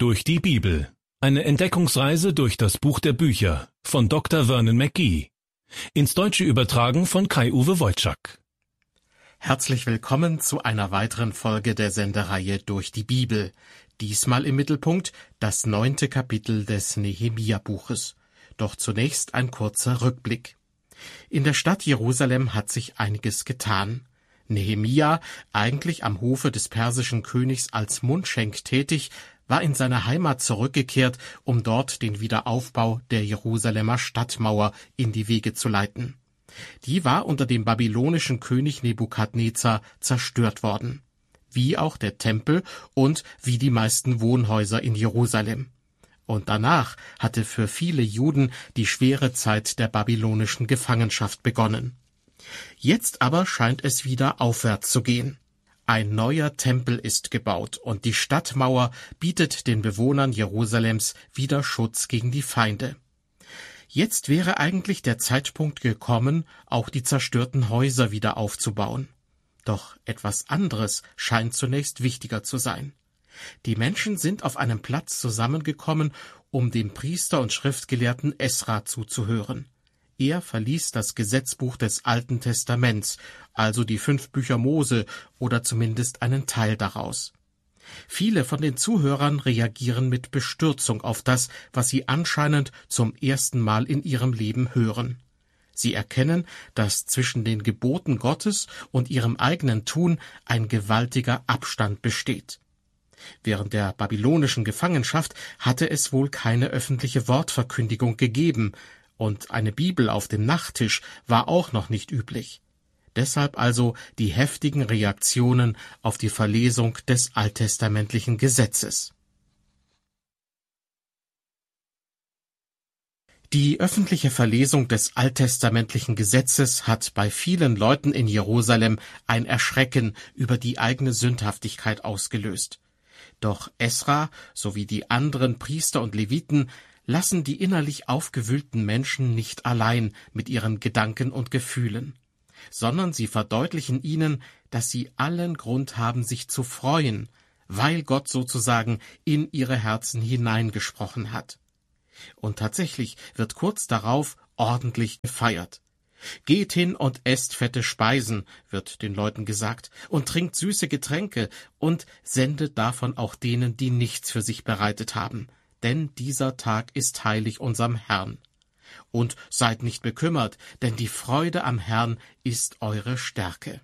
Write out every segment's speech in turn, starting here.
Durch die Bibel. Eine Entdeckungsreise durch das Buch der Bücher von Dr. Vernon McGee. Ins Deutsche übertragen von Kai-Uwe Wojczak. Herzlich willkommen zu einer weiteren Folge der Sendereihe Durch die Bibel. Diesmal im Mittelpunkt das 9. Kapitel des Nehemia-Buches. Doch zunächst ein kurzer Rückblick. In der Stadt Jerusalem hat sich einiges getan. Nehemia, eigentlich am Hofe des persischen Königs als Mundschenk tätig, war in seine Heimat zurückgekehrt, um dort den Wiederaufbau der Jerusalemer Stadtmauer in die Wege zu leiten. Die war unter dem babylonischen König Nebukadnezar zerstört worden, wie auch der Tempel und wie die meisten Wohnhäuser in Jerusalem. Und danach hatte für viele Juden die schwere Zeit der babylonischen Gefangenschaft begonnen. Jetzt aber scheint es wieder aufwärts zu gehen. Ein neuer Tempel ist gebaut und die Stadtmauer bietet den Bewohnern Jerusalems wieder Schutz gegen die Feinde. Jetzt wäre eigentlich der Zeitpunkt gekommen, auch die zerstörten Häuser wieder aufzubauen. Doch etwas anderes scheint zunächst wichtiger zu sein. Die Menschen sind auf einem Platz zusammengekommen, um dem Priester und Schriftgelehrten Esra zuzuhören. Er verließ das Gesetzbuch des Alten Testaments, also die 5 Bücher Mose oder zumindest einen Teil daraus. Viele von den Zuhörern reagieren mit Bestürzung auf das, was sie anscheinend zum ersten Mal in ihrem Leben hören. Sie erkennen, dass zwischen den Geboten Gottes und ihrem eigenen Tun ein gewaltiger Abstand besteht. Während der babylonischen Gefangenschaft hatte es wohl keine öffentliche Wortverkündigung gegeben, und eine Bibel auf dem Nachttisch war auch noch nicht üblich. Deshalb also die heftigen Reaktionen auf die Verlesung des alttestamentlichen Gesetzes. Die öffentliche Verlesung des alttestamentlichen Gesetzes hat bei vielen Leuten in Jerusalem ein Erschrecken über die eigene Sündhaftigkeit ausgelöst. Doch Esra sowie die anderen Priester und Leviten lassen die innerlich aufgewühlten Menschen nicht allein mit ihren Gedanken und Gefühlen, sondern sie verdeutlichen ihnen, dass sie allen Grund haben, sich zu freuen, weil Gott sozusagen in ihre Herzen hineingesprochen hat. Und tatsächlich wird kurz darauf ordentlich gefeiert. Geht hin und esst fette Speisen, wird den Leuten gesagt, und trinkt süße Getränke und sendet davon auch denen, die nichts für sich bereitet haben. Denn dieser Tag ist heilig unserem Herrn. Und seid nicht bekümmert, denn die Freude am Herrn ist eure Stärke.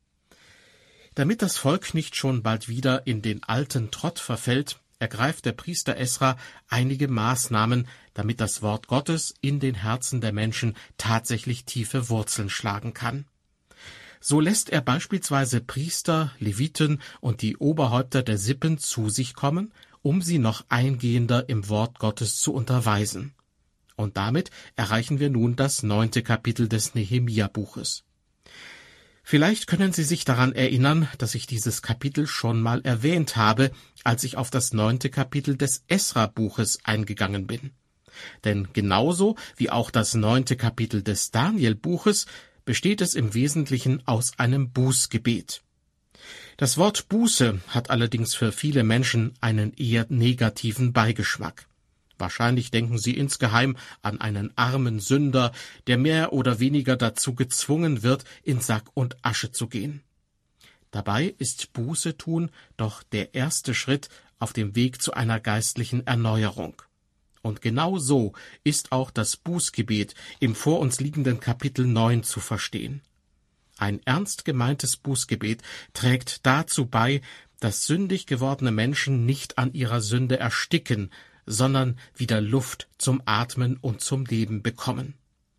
Damit das Volk nicht schon bald wieder in den alten Trott verfällt, ergreift der Priester Esra einige Maßnahmen, damit das Wort Gottes in den Herzen der Menschen tatsächlich tiefe Wurzeln schlagen kann. So lässt er beispielsweise Priester, Leviten und die Oberhäupter der Sippen zu sich kommen, um sie noch eingehender im Wort Gottes zu unterweisen. Und damit erreichen wir nun das 9. Kapitel des Nehemia-Buches. Vielleicht können Sie sich daran erinnern, dass ich dieses Kapitel schon mal erwähnt habe, als ich auf das 9. Kapitel des Esra-Buches eingegangen bin. Denn genauso wie auch das 9. Kapitel des Daniel-Buches besteht es im Wesentlichen aus einem Bußgebet. Das Wort Buße hat allerdings für viele Menschen einen eher negativen Beigeschmack. Wahrscheinlich denken sie insgeheim an einen armen Sünder, der mehr oder weniger dazu gezwungen wird, in Sack und Asche zu gehen. Dabei ist Buße tun doch der erste Schritt auf dem Weg zu einer geistlichen Erneuerung. Und genau so ist auch das Bußgebet im vor uns liegenden Kapitel 9 zu verstehen. Ein ernst gemeintes Bußgebet trägt dazu bei, dass sündig gewordene Menschen nicht an ihrer Sünde ersticken, sondern wieder Luft zum Atmen und zum Leben bekommen.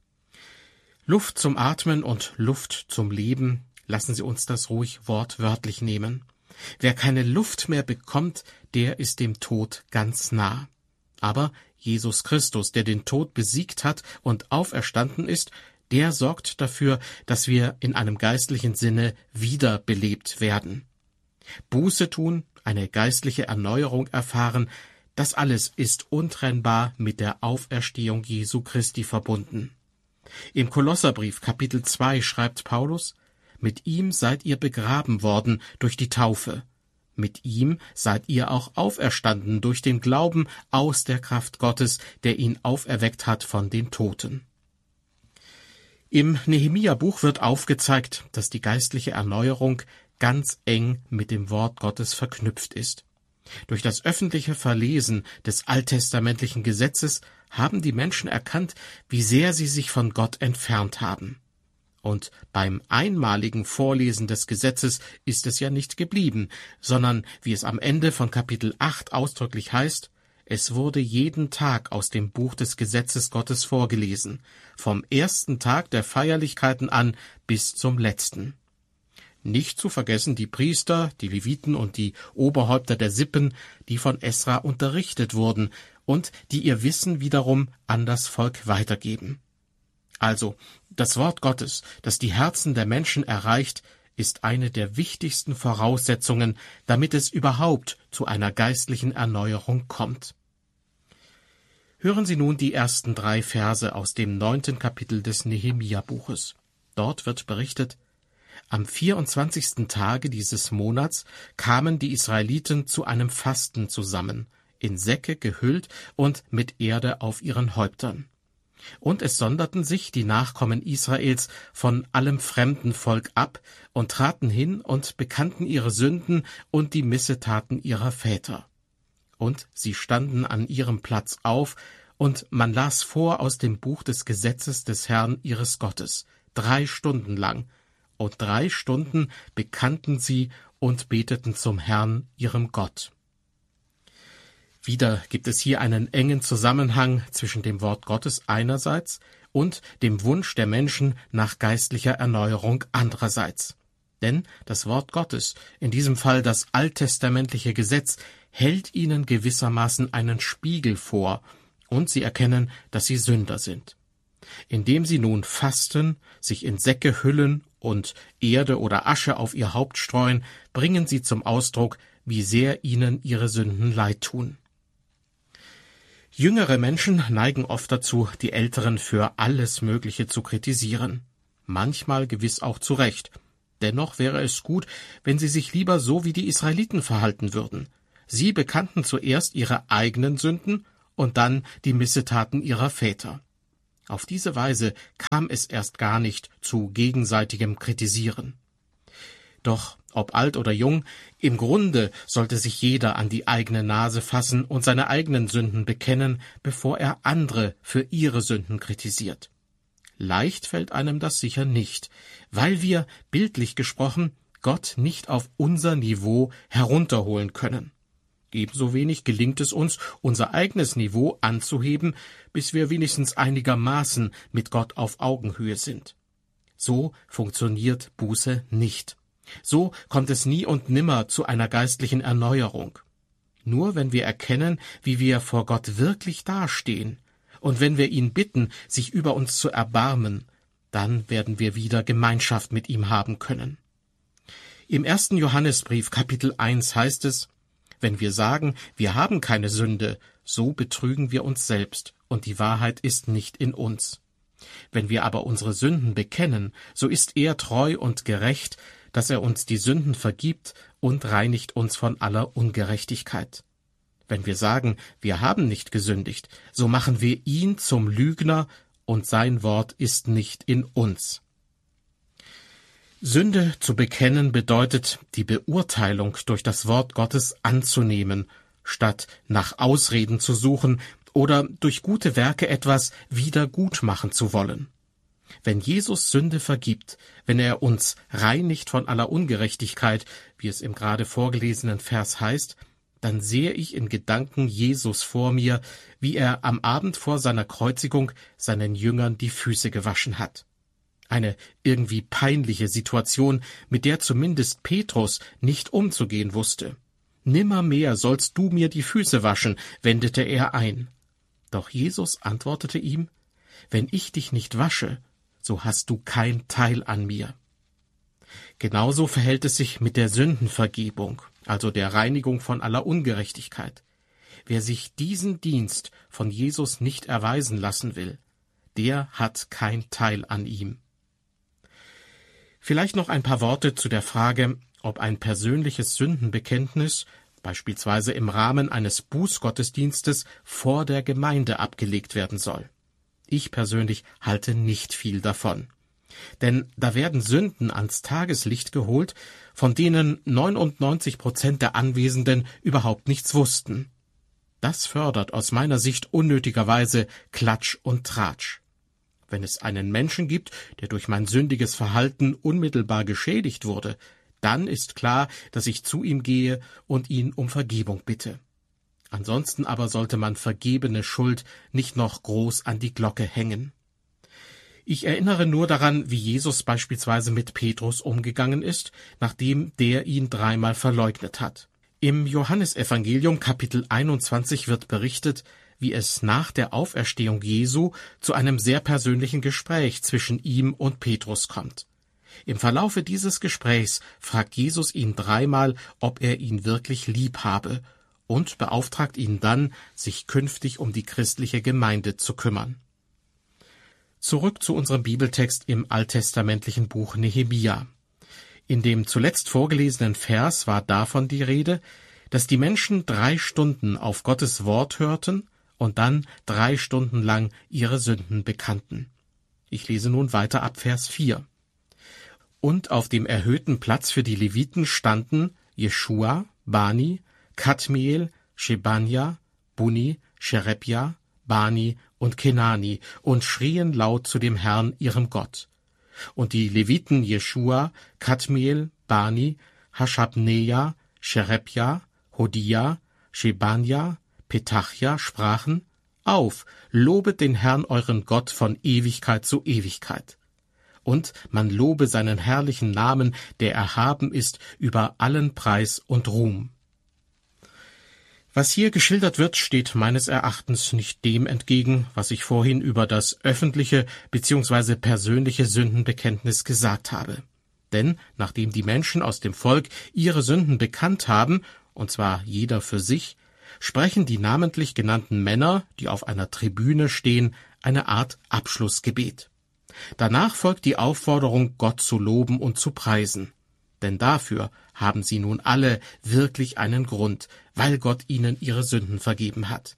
Luft zum Atmen und Luft zum Leben, lassen Sie uns das ruhig wortwörtlich nehmen. Wer keine Luft mehr bekommt, der ist dem Tod ganz nah. Aber Jesus Christus, der den Tod besiegt hat und auferstanden ist, der sorgt dafür, dass wir in einem geistlichen Sinne wiederbelebt werden. Buße tun, eine geistliche Erneuerung erfahren, das alles ist untrennbar mit der Auferstehung Jesu Christi verbunden. Im Kolosserbrief Kapitel 2 schreibt Paulus: Mit ihm seid ihr begraben worden durch die Taufe. Mit ihm seid ihr auch auferstanden durch den Glauben aus der Kraft Gottes, der ihn auferweckt hat von den Toten. Im Nehemia-Buch wird aufgezeigt, dass die geistliche Erneuerung ganz eng mit dem Wort Gottes verknüpft ist. Durch das öffentliche Verlesen des alttestamentlichen Gesetzes haben die Menschen erkannt, wie sehr sie sich von Gott entfernt haben. Und beim einmaligen Vorlesen des Gesetzes ist es ja nicht geblieben, sondern, wie es am Ende von Kapitel 8 ausdrücklich heißt, es wurde jeden Tag aus dem Buch des Gesetzes Gottes vorgelesen, vom ersten Tag der Feierlichkeiten an bis zum letzten. Nicht zu vergessen die Priester, die Leviten und die Oberhäupter der Sippen, die von Esra unterrichtet wurden und die ihr Wissen wiederum an das Volk weitergeben. Also, das Wort Gottes, das die Herzen der Menschen erreicht, ist eine der wichtigsten Voraussetzungen, damit es überhaupt zu einer geistlichen Erneuerung kommt. Hören Sie nun die ersten 3 Verse aus dem 9. Kapitel des Nehemia-Buches. Dort wird berichtet: Am 24. Tage dieses Monats kamen die Israeliten zu einem Fasten zusammen, in Säcke gehüllt und mit Erde auf ihren Häuptern. Und es sonderten sich die Nachkommen Israels von allem fremden Volk ab und traten hin und bekannten ihre Sünden und die Missetaten ihrer Väter. Und sie standen an ihrem Platz auf, und man las vor aus dem Buch des Gesetzes des Herrn ihres Gottes, 3 Stunden lang, und 3 Stunden bekannten sie und beteten zum Herrn, ihrem Gott. Wieder gibt es hier einen engen Zusammenhang zwischen dem Wort Gottes einerseits und dem Wunsch der Menschen nach geistlicher Erneuerung andererseits. Denn das Wort Gottes, in diesem Fall das alttestamentliche Gesetz, hält ihnen gewissermaßen einen Spiegel vor, und sie erkennen, dass sie Sünder sind. Indem sie nun fasten, sich in Säcke hüllen und Erde oder Asche auf ihr Haupt streuen, bringen sie zum Ausdruck, wie sehr ihnen ihre Sünden leid tun. Jüngere Menschen neigen oft dazu, die Älteren für alles Mögliche zu kritisieren. Manchmal gewiss auch zu Recht. Dennoch wäre es gut, wenn sie sich lieber so wie die Israeliten verhalten würden. Sie bekannten zuerst ihre eigenen Sünden und dann die Missetaten ihrer Väter. Auf diese Weise kam es erst gar nicht zu gegenseitigem Kritisieren. Doch, ob alt oder jung, im Grunde sollte sich jeder an die eigene Nase fassen und seine eigenen Sünden bekennen, bevor er andere für ihre Sünden kritisiert. Leicht fällt einem das sicher nicht, weil wir, bildlich gesprochen, Gott nicht auf unser Niveau herunterholen können. Ebenso wenig gelingt es uns, unser eigenes Niveau anzuheben, bis wir wenigstens einigermaßen mit Gott auf Augenhöhe sind. So funktioniert Buße nicht. So kommt es nie und nimmer zu einer geistlichen Erneuerung. Nur wenn wir erkennen, wie wir vor Gott wirklich dastehen, und wenn wir ihn bitten, sich über uns zu erbarmen, dann werden wir wieder Gemeinschaft mit ihm haben können. Im 1. Johannesbrief, Kapitel 1 heißt es: Wenn wir sagen, wir haben keine Sünde, so betrügen wir uns selbst, und die Wahrheit ist nicht in uns. Wenn wir aber unsere Sünden bekennen, so ist er treu und gerecht, dass er uns die Sünden vergibt und reinigt uns von aller Ungerechtigkeit. Wenn wir sagen, wir haben nicht gesündigt, so machen wir ihn zum Lügner, und sein Wort ist nicht in uns. Sünde zu bekennen bedeutet, die Beurteilung durch das Wort Gottes anzunehmen, statt nach Ausreden zu suchen oder durch gute Werke etwas wieder gut machen zu wollen. Wenn Jesus Sünde vergibt, wenn er uns reinigt von aller Ungerechtigkeit, wie es im gerade vorgelesenen Vers heißt, dann sehe ich in Gedanken Jesus vor mir, wie er am Abend vor seiner Kreuzigung seinen Jüngern die Füße gewaschen hat. Eine irgendwie peinliche Situation, mit der zumindest Petrus nicht umzugehen wusste. »Nimmermehr sollst du mir die Füße waschen«, wendete er ein. Doch Jesus antwortete ihm: »Wenn ich dich nicht wasche, so hast du kein Teil an mir.« Genauso verhält es sich mit der Sündenvergebung, also der Reinigung von aller Ungerechtigkeit. Wer sich diesen Dienst von Jesus nicht erweisen lassen will, der hat kein Teil an ihm. Vielleicht noch ein paar Worte zu der Frage, ob ein persönliches Sündenbekenntnis, beispielsweise im Rahmen eines Bußgottesdienstes, vor der Gemeinde abgelegt werden soll. Ich persönlich halte nicht viel davon. Denn da werden Sünden ans Tageslicht geholt, von denen 99% der Anwesenden überhaupt nichts wussten. Das fördert aus meiner Sicht unnötigerweise Klatsch und Tratsch. Wenn es einen Menschen gibt, der durch mein sündiges Verhalten unmittelbar geschädigt wurde, dann ist klar, dass ich zu ihm gehe und ihn um Vergebung bitte. Ansonsten aber sollte man vergebene Schuld nicht noch groß an die Glocke hängen. Ich erinnere nur daran, wie Jesus beispielsweise mit Petrus umgegangen ist, nachdem der ihn 3-mal verleugnet hat. Im Johannesevangelium Kapitel 21 wird berichtet, wie es nach der Auferstehung Jesu zu einem sehr persönlichen Gespräch zwischen ihm und Petrus kommt. Im Verlaufe dieses Gesprächs fragt Jesus ihn 3-mal, ob er ihn wirklich lieb habe, und beauftragt ihn dann, sich künftig um die christliche Gemeinde zu kümmern. Zurück zu unserem Bibeltext im alttestamentlichen Buch Nehemia. In dem zuletzt vorgelesenen Vers war davon die Rede, dass die Menschen 3 Stunden auf Gottes Wort hörten und dann 3 Stunden lang ihre Sünden bekannten. Ich lese nun weiter ab Vers 4. Und auf dem erhöhten Platz für die Leviten standen Jeschua, Bani, Kadmiel, Shebanja, Buni, Sherebja, Bani und Kenani und schrien laut zu dem Herrn, ihrem Gott. Und die Leviten Jeschua, Kadmiel, Bani, Haschabneja, Sherebja, Hodia, Shebanja, Petachja sprachen: Auf, lobet den Herrn euren Gott von Ewigkeit zu Ewigkeit. Und man lobe seinen herrlichen Namen, der erhaben ist über allen Preis und Ruhm. Was hier geschildert wird, steht meines Erachtens nicht dem entgegen, was ich vorhin über das öffentliche bzw. persönliche Sündenbekenntnis gesagt habe. Denn nachdem die Menschen aus dem Volk ihre Sünden bekannt haben, und zwar jeder für sich, sprechen die namentlich genannten Männer, die auf einer Tribüne stehen, eine Art Abschlussgebet. Danach folgt die Aufforderung, Gott zu loben und zu preisen. Denn dafür haben sie nun alle wirklich einen Grund, weil Gott ihnen ihre Sünden vergeben hat.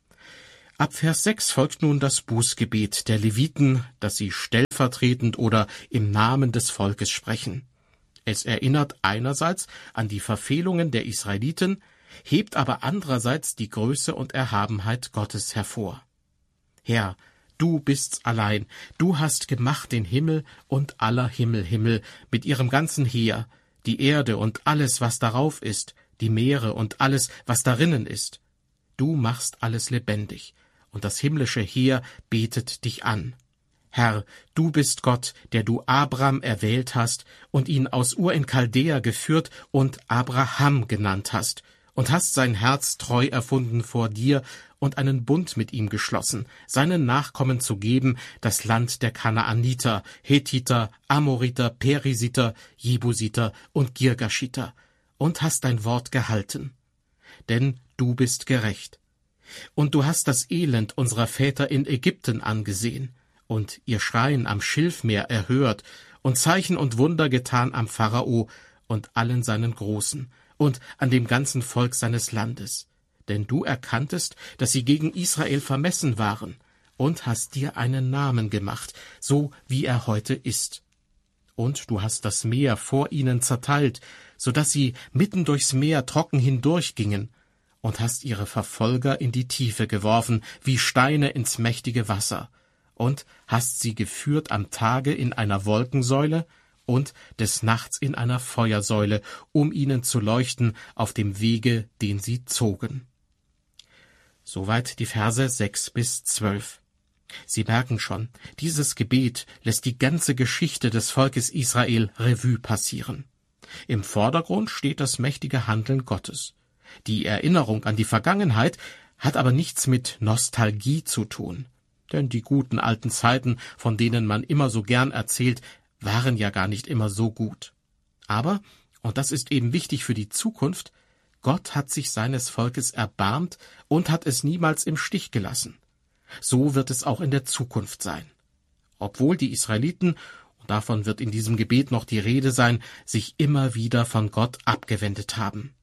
Ab Vers 6 folgt nun das Bußgebet der Leviten, das sie stellvertretend oder im Namen des Volkes sprechen. Es erinnert einerseits an die Verfehlungen der Israeliten, hebt aber andererseits die Größe und Erhabenheit Gottes hervor. Herr, du bist's allein, du hast gemacht den Himmel und aller Himmel mit ihrem ganzen Heer, die Erde und alles, was darauf ist, die Meere und alles, was darinnen ist. Du machst alles lebendig, und das himmlische Heer betet dich an. Herr, du bist Gott, der du Abram erwählt hast und ihn aus Ur in Chaldea geführt und Abraham genannt hast, und hast sein Herz treu erfunden vor dir und einen Bund mit ihm geschlossen, seinen Nachkommen zu geben, das Land der Kanaaniter, Hethiter, Amoriter, Perisiter, Jebusiter und Girgashiter, und hast dein Wort gehalten. Denn du bist gerecht. Und du hast das Elend unserer Väter in Ägypten angesehen und ihr Schreien am Schilfmeer erhört und Zeichen und Wunder getan am Pharao und allen seinen Großen und an dem ganzen Volk seines Landes. Denn du erkanntest, dass sie gegen Israel vermessen waren, und hast dir einen Namen gemacht, so wie er heute ist. Und du hast das Meer vor ihnen zerteilt, so dass sie mitten durchs Meer trocken hindurchgingen, und hast ihre Verfolger in die Tiefe geworfen, wie Steine ins mächtige Wasser, und hast sie geführt am Tage in einer Wolkensäule und des Nachts in einer Feuersäule, um ihnen zu leuchten auf dem Wege, den sie zogen. Soweit die Verse 6-12. Sie merken schon, dieses Gebet lässt die ganze Geschichte des Volkes Israel Revue passieren. Im Vordergrund steht das mächtige Handeln Gottes. Die Erinnerung an die Vergangenheit hat aber nichts mit Nostalgie zu tun. Denn die guten alten Zeiten, von denen man immer so gern erzählt, waren ja gar nicht immer so gut. Aber, und das ist eben wichtig für die Zukunft, Gott hat sich seines Volkes erbarmt und hat es niemals im Stich gelassen. So wird es auch in der Zukunft sein. Obwohl die Israeliten, und davon wird in diesem Gebet noch die Rede sein, sich immer wieder von Gott abgewendet haben.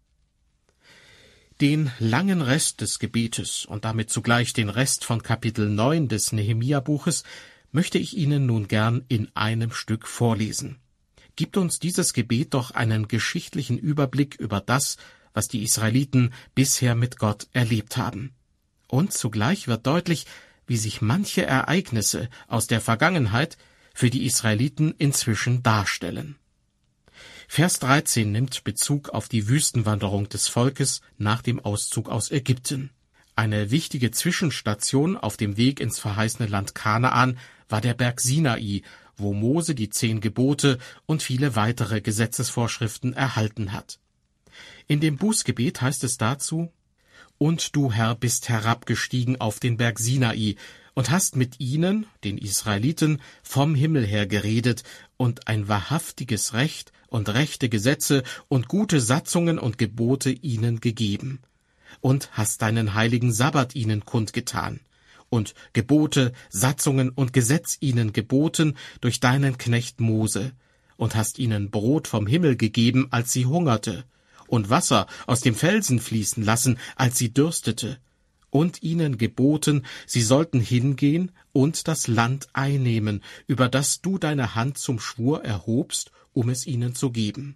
Den langen Rest des Gebetes und damit zugleich den Rest von Kapitel 9 des Nehemia-Buches möchte ich Ihnen nun gern in einem Stück vorlesen. Gibt uns dieses Gebet doch einen geschichtlichen Überblick über das, was die Israeliten bisher mit Gott erlebt haben. Und zugleich wird deutlich, wie sich manche Ereignisse aus der Vergangenheit für die Israeliten inzwischen darstellen. Vers 13 nimmt Bezug auf die Wüstenwanderung des Volkes nach dem Auszug aus Ägypten. Eine wichtige Zwischenstation auf dem Weg ins verheißene Land Kanaan war der Berg Sinai, wo Mose die 10 Gebote und viele weitere Gesetzesvorschriften erhalten hat. In dem Bußgebet heißt es dazu: Und du, Herr, bist herabgestiegen auf den Berg Sinai und hast mit ihnen, den Israeliten, vom Himmel her geredet und ein wahrhaftiges Recht und rechte Gesetze und gute Satzungen und Gebote ihnen gegeben. Und hast deinen heiligen Sabbat ihnen kundgetan und Gebote, Satzungen und Gesetz ihnen geboten durch deinen Knecht Mose und hast ihnen Brot vom Himmel gegeben, als sie hungerte, und Wasser aus dem Felsen fließen lassen, als sie dürstete, und ihnen geboten, sie sollten hingehen und das Land einnehmen, über das du deine Hand zum Schwur erhobst, um es ihnen zu geben.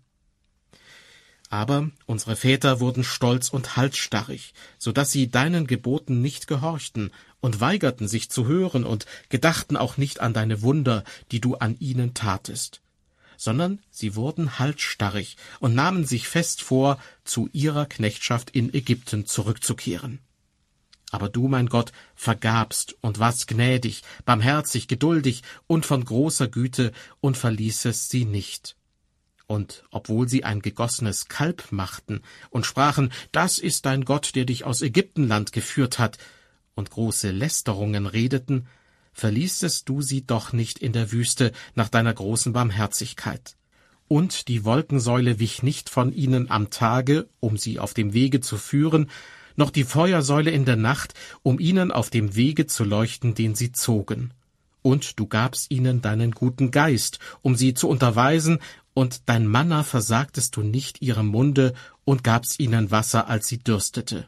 Aber unsere Väter wurden stolz und halsstarrig, so dass sie deinen Geboten nicht gehorchten und weigerten sich zu hören und gedachten auch nicht an deine Wunder, die du an ihnen tatest, sondern sie wurden halsstarrig und nahmen sich fest vor, zu ihrer Knechtschaft in Ägypten zurückzukehren. Aber du, mein Gott, vergabst und warst gnädig, barmherzig, geduldig und von großer Güte und verließest sie nicht. Und obwohl sie ein gegossenes Kalb machten und sprachen, das ist dein Gott, der dich aus Ägyptenland geführt hat, und große Lästerungen redeten, verließest du sie doch nicht in der Wüste nach deiner großen Barmherzigkeit. Und die Wolkensäule wich nicht von ihnen am Tage, um sie auf dem Wege zu führen, noch die Feuersäule in der Nacht, um ihnen auf dem Wege zu leuchten, den sie zogen. Und du gabst ihnen deinen guten Geist, um sie zu unterweisen, und dein Manna versagtest du nicht ihrem Munde und gabst ihnen Wasser, als sie dürstete.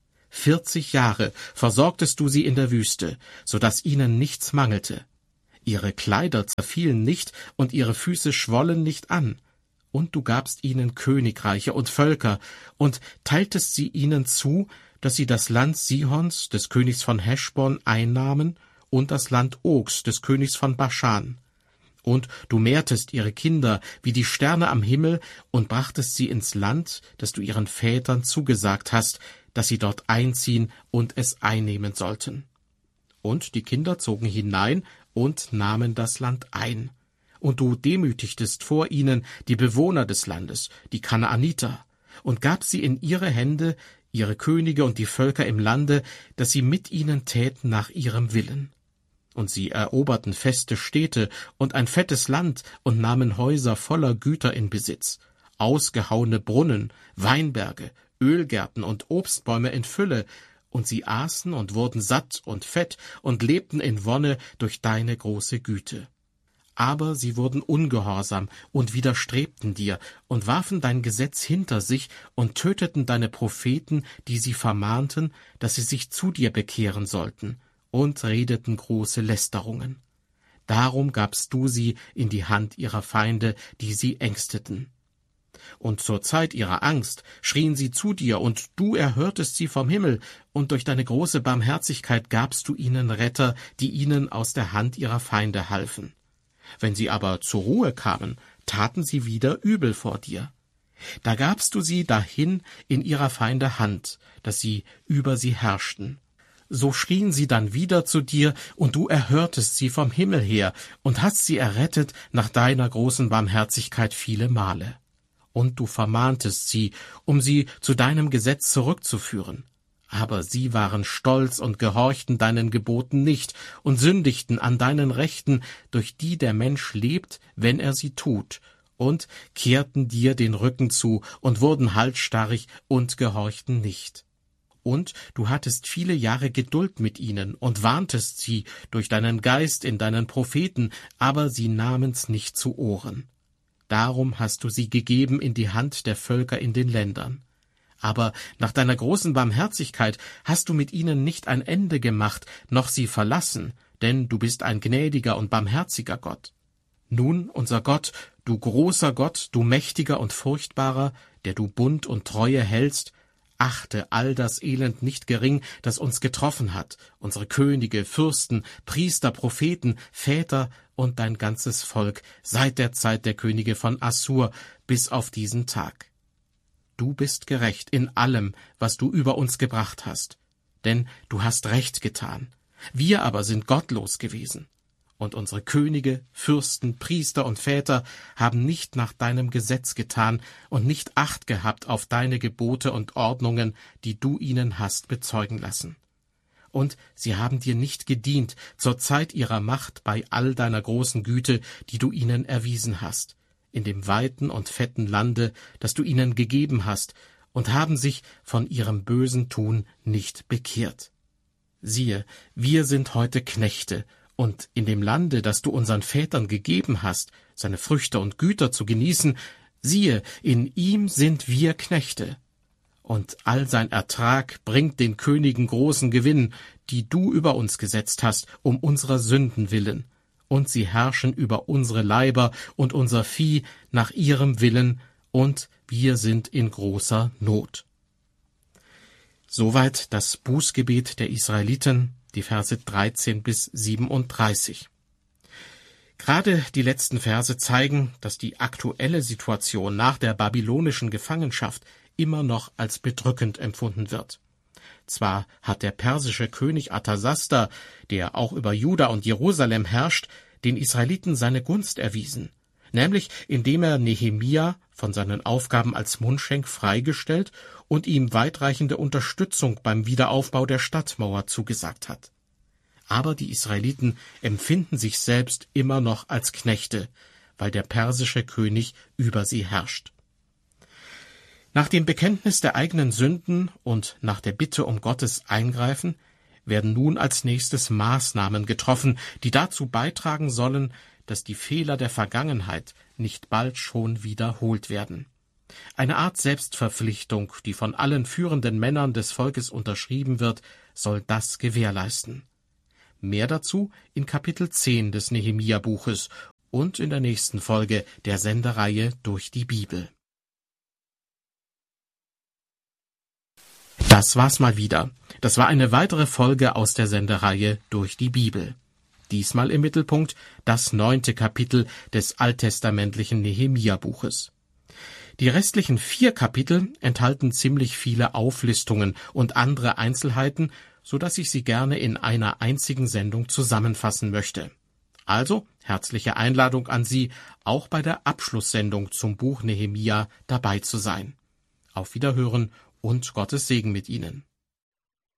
40 Jahre versorgtest du sie in der Wüste, so dass ihnen nichts mangelte. Ihre Kleider zerfielen nicht und ihre Füße schwollen nicht an. Und du gabst ihnen Königreiche und Völker und teiltest sie ihnen zu, dass sie das Land Sihons, des Königs von Heschbon, einnahmen und das Land Ogs, des Königs von Baschan. Und du mehrtest ihre Kinder wie die Sterne am Himmel und brachtest sie ins Land, das du ihren Vätern zugesagt hast, dass sie dort einziehen und es einnehmen sollten. Und die Kinder zogen hinein und nahmen das Land ein. Und du demütigtest vor ihnen die Bewohner des Landes, die Kanaaniter, und gabst sie in ihre Hände, ihre Könige und die Völker im Lande, dass sie mit ihnen täten nach ihrem Willen. Und sie eroberten feste Städte und ein fettes Land und nahmen Häuser voller Güter in Besitz, ausgehauene Brunnen, Weinberge, Ölgärten und Obstbäume in Fülle, und sie aßen und wurden satt und fett und lebten in Wonne durch deine große Güte. Aber sie wurden ungehorsam und widerstrebten dir und warfen dein Gesetz hinter sich und töteten deine Propheten, die sie vermahnten, dass sie sich zu dir bekehren sollten, und redeten große Lästerungen. Darum gabst du sie in die Hand ihrer Feinde, die sie ängsteten. Und zur Zeit ihrer Angst schrien sie zu dir, und du erhörtest sie vom Himmel, und durch deine große Barmherzigkeit gabst du ihnen Retter, die ihnen aus der Hand ihrer Feinde halfen. Wenn sie aber zur Ruhe kamen, taten sie wieder übel vor dir. Da gabst du sie dahin in ihrer Feinde Hand, dass sie über sie herrschten. So schrien sie dann wieder zu dir, und du erhörtest sie vom Himmel her und hast sie errettet nach deiner großen Barmherzigkeit viele Male. Und du vermahntest sie, um sie zu deinem Gesetz zurückzuführen. Aber sie waren stolz und gehorchten deinen Geboten nicht und sündigten an deinen Rechten, durch die der Mensch lebt, wenn er sie tut, und kehrten dir den Rücken zu und wurden halsstarrig und gehorchten nicht. Und du hattest viele Jahre Geduld mit ihnen und warntest sie durch deinen Geist in deinen Propheten, aber sie nahmen's nicht zu Ohren. Darum hast du sie gegeben in die Hand der Völker in den Ländern. Aber nach deiner großen Barmherzigkeit hast du mit ihnen nicht ein Ende gemacht, noch sie verlassen, denn du bist ein gnädiger und barmherziger Gott. Nun, unser Gott, du großer Gott, du mächtiger und furchtbarer, der du Bund und Treue hältst, achte all das Elend nicht gering, das uns getroffen hat, unsere Könige, Fürsten, Priester, Propheten, Väter und dein ganzes Volk, seit der Zeit der Könige von Assur bis auf diesen Tag. Du bist gerecht in allem, was du über uns gebracht hast, denn du hast Recht getan. Wir aber sind gottlos gewesen. Und unsere Könige, Fürsten, Priester und Väter haben nicht nach deinem Gesetz getan und nicht Acht gehabt auf deine Gebote und Ordnungen, die du ihnen hast bezeugen lassen. Und sie haben dir nicht gedient zur Zeit ihrer Macht bei all deiner großen Güte, die du ihnen erwiesen hast, in dem weiten und fetten Lande, das du ihnen gegeben hast, und haben sich von ihrem bösen Tun nicht bekehrt. Siehe, wir sind heute Knechte, und in dem Lande, das du unseren Vätern gegeben hast, seine Früchte und Güter zu genießen, siehe, in ihm sind wir Knechte. Und all sein Ertrag bringt den Königen großen Gewinn, die du über uns gesetzt hast, um unserer Sünden willen. Und sie herrschen über unsere Leiber und unser Vieh nach ihrem Willen, und wir sind in großer Not. Soweit das Bußgebet der Israeliten, die Verse 13 bis 37. Gerade die letzten Verse zeigen, dass die aktuelle Situation nach der babylonischen Gefangenschaft immer noch als bedrückend empfunden wird. Zwar hat der persische König Artasasta, der auch über Juda und Jerusalem herrscht, den Israeliten seine Gunst erwiesen, nämlich indem er Nehemia von seinen Aufgaben als Mundschenk freigestellt und ihm weitreichende Unterstützung beim Wiederaufbau der Stadtmauer zugesagt hat. Aber die Israeliten empfinden sich selbst immer noch als Knechte, weil der persische König über sie herrscht. Nach dem Bekenntnis der eigenen Sünden und nach der Bitte um Gottes Eingreifen werden nun als nächstes Maßnahmen getroffen, die dazu beitragen sollen, dass die Fehler der Vergangenheit nicht bald schon wiederholt werden. Eine Art Selbstverpflichtung, die von allen führenden Männern des Volkes unterschrieben wird, soll das gewährleisten. Mehr dazu in Kapitel 10 des Nehemia-Buches und in der nächsten Folge der Sendereihe Durch die Bibel. Das war's mal wieder. Das war eine weitere Folge aus der Sendereihe Durch die Bibel. Diesmal im Mittelpunkt das 9. Kapitel des alttestamentlichen Nehemia-Buches. Die restlichen 4 Kapitel enthalten ziemlich viele Auflistungen und andere Einzelheiten, so dass ich sie gerne in einer einzigen Sendung zusammenfassen möchte. Also herzliche Einladung an Sie, auch bei der Abschlusssendung zum Buch Nehemia dabei zu sein. Auf Wiederhören und Gottes Segen mit Ihnen.